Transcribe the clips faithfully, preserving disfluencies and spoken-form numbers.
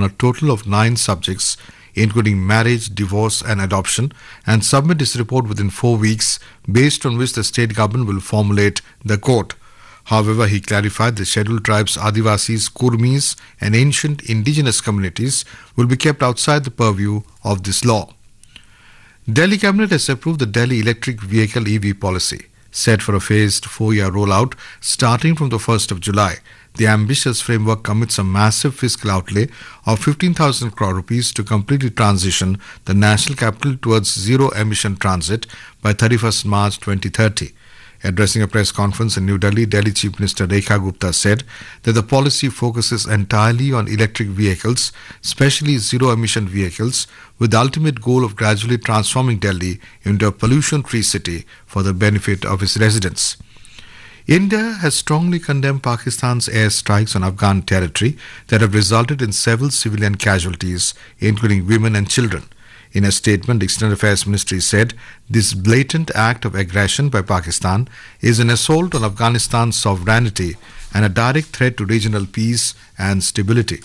on a total of nine subjects, including marriage, divorce, and adoption, and submit its report within four weeks, based on which the state government will formulate the code. However, he clarified the scheduled tribes, Adivasis, Kurmis, and ancient indigenous communities will be kept outside the purview of this law. Delhi Cabinet has approved the Delhi Electric Vehicle E V policy, set for a phased four-year rollout starting from the first of July. The ambitious framework commits a massive fiscal outlay of fifteen thousand crore rupees to completely transition the national capital towards zero-emission transit by thirty-first March twenty thirty. Addressing a press conference in New Delhi, Delhi Chief Minister Rekha Gupta said that the policy focuses entirely on electric vehicles, especially zero-emission vehicles, with the ultimate goal of gradually transforming Delhi into a pollution-free city for the benefit of its residents. India has strongly condemned Pakistan's airstrikes on Afghan territory that have resulted in several civilian casualties, including women and children. In a statement, the External Affairs Ministry said this blatant act of aggression by Pakistan is an assault on Afghanistan's sovereignty and a direct threat to regional peace and stability.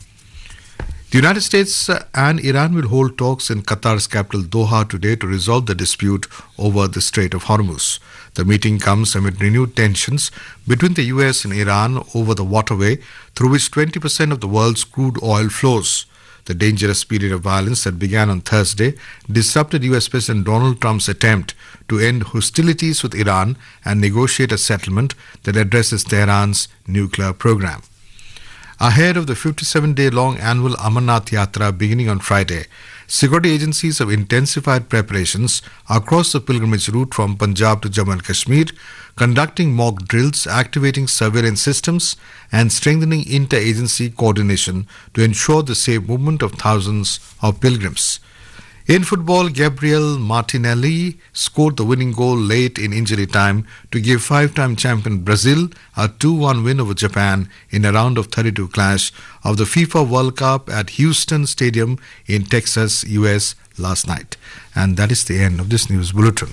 The United States and Iran will hold talks in Qatar's capital Doha today to resolve the dispute over the Strait of Hormuz. The meeting comes amid renewed tensions between the U S and Iran over the waterway through which twenty percent of the world's crude oil flows. The dangerous period of violence that began on Thursday disrupted U S President Donald Trump's attempt to end hostilities with Iran and negotiate a settlement that addresses Tehran's nuclear program. Ahead of the fifty-seven day long annual Amarnath Yatra beginning on Friday, security agencies have intensified preparations across the pilgrimage route from Punjab to Jammu and Kashmir, conducting mock drills, activating surveillance systems, and strengthening inter-agency coordination to ensure the safe movement of thousands of pilgrims. In football, Gabriel Martinelli scored the winning goal late in injury time to give five-time champion Brazil a two one win over Japan in a round of thirty-two clash of the FIFA World Cup at Houston Stadium in Texas, U S last night. And that is the end of this news bulletin.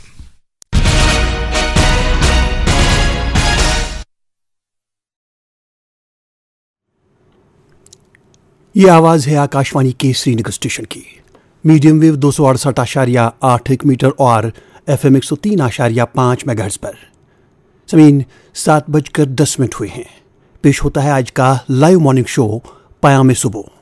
ये आवाज़ है आकाशवाणी के Srinagar station की। Medium wave दो सौ अड़सठ आशारिया आठ एक मीटर और एफ एम एक सौ तीन आशारिया पाँच मेगाहर्ट्ज़ पर। ज़मीन सात बजकर दस मिनट हुए हैं। पेश होता है आज का लाइव मॉर्निंग शो पयामे सुबह।